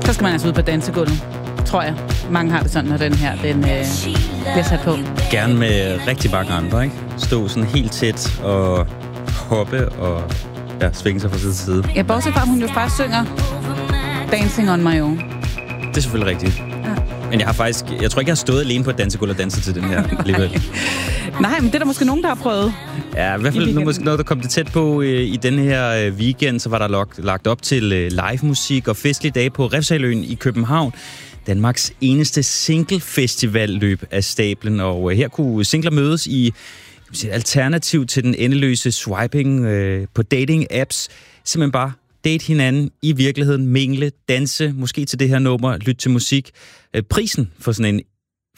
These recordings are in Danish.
Så skal man altså ud på dansegulvet, tror jeg. Mange har det sådan, når den her bliver sat på. Gerne med rigtig mange andre, ikke? Stå sådan helt tæt og hoppe og svinge sig fra side til side. Ja, bortset fra, at hun jo faktisk synger Dancing on My Own. Det er selvfølgelig rigtigt. Ja. Men jeg tror ikke, jeg har stået alene på et dansegulv og danset til den her alligevel. Nej, men det er der måske nogen, der har prøvet. Ja, i hvert fald nu måske noget, der kom det tæt på i den her weekend, så var der lagt op til live musik og festlige dage på Refshaleøen i København. Danmarks eneste single-festival-løb af stablen, og her kunne singler mødes i et alternativ til den endeløse swiping på dating-apps. Simpelthen bare date hinanden i virkeligheden, mingle, danse, måske til det her nummer, lytte til musik. Prisen for sådan en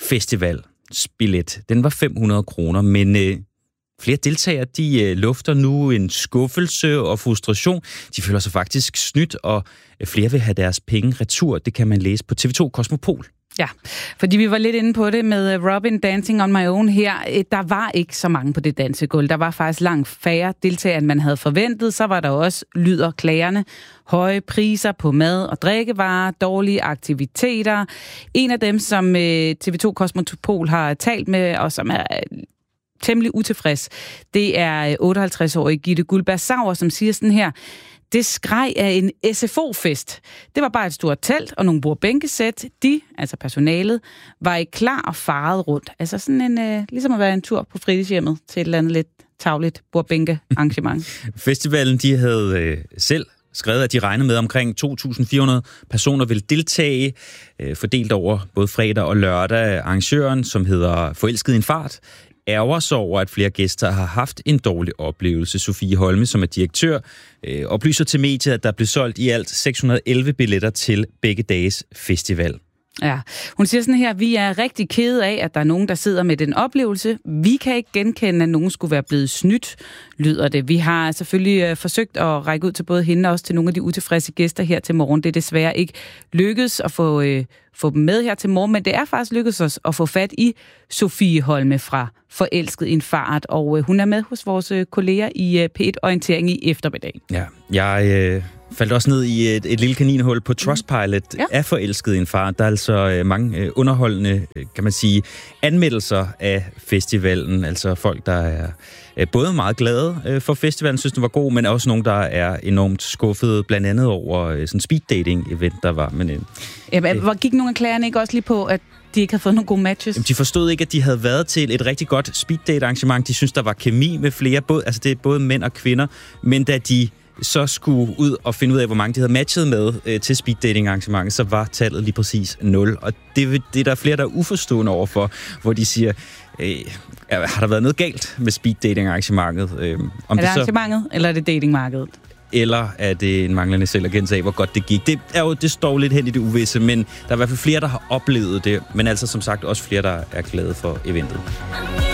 festivalsbillet, den var 500 kroner, men flere deltagere, de lufter nu en skuffelse og frustration. De føler sig faktisk snydt, og flere vil have deres penge retur. Det kan man læse på TV2 Cosmopol. Ja, fordi vi var lidt inde på det med Robin Dancing on My Own her. Der var ikke så mange på det dansegulv. Der var faktisk langt færre deltagere, end man havde forventet. Så var der også, lyder klagerne, høje priser på mad og drikkevarer, dårlige aktiviteter. En af dem, som TV2 Cosmopol har talt med, og som er temmelig utilfreds, det er 58-årige Gitte Guldberg Sauer, som siger sådan her: det skreg af en SFO-fest. Det var bare et stort telt og nogle bordbænkesæt. De, altså personalet, var ikke klar og farede rundt. Altså sådan en, ligesom at være en tur på fritidshjemmet til et eller andet lidt tagligt bordbænke-arrangement. Festivalen, de havde selv skrevet, at de regnede med omkring 2.400 personer vil deltage, fordelt over både fredag og lørdag. Arrangøren, som hedder Forelsket i en fart, ærger sig over, at flere gæster har haft en dårlig oplevelse. Sofie Holme, som er direktør, oplyser til mediet, at der blev solgt i alt 611 billetter til begge dages festival. Ja, hun siger sådan her: vi er rigtig kede af, at der er nogen, der sidder med den oplevelse. Vi kan ikke genkende, at nogen skulle være blevet snydt, lyder det. Vi har selvfølgelig forsøgt at række ud til både hende og også til nogle af de utilfredse gæster her til morgen. Det er desværre ikke lykkedes at få dem med her til morgen, men det er faktisk lykkedes os at få fat i Sofie Holme fra Forelsket i en fart, og hun er med hos vores kolleger i P1 Orientering i eftermiddag. Ja, jeg faldt også ned i et lille kaninhul på Trustpilot af Forelsket i en fart. Der er altså mange underholdende, kan man sige, anmeldelser af festivalen. Altså folk, der er både meget glade for festivalen, synes den var god, men også nogen, der er enormt skuffede, blandt andet over sådan speed dating event, der var. Men hvor gik nogle af klagerne ikke også lige på, at de ikke havde fået nogle gode matches? De forstod ikke, at de havde været til et rigtig godt speed date arrangement. De synes der var kemi med flere, altså det er både mænd og kvinder, men da de så skulle ud og finde ud af, hvor mange de havde matchet med til speeddating-arrangementet, så var tallet lige præcis 0. Og det er der flere, der er uforstående overfor, hvor de siger, har der været noget galt med speeddating-arrangementet? Er det arrangementet, eller er det datingmarkedet? Eller er det en manglende selverkendelse af, hvor godt det gik? Det står lidt hen i det uvisse, men der er i hvert fald flere, der har oplevet det, men altså som sagt også flere, der er glade for eventet.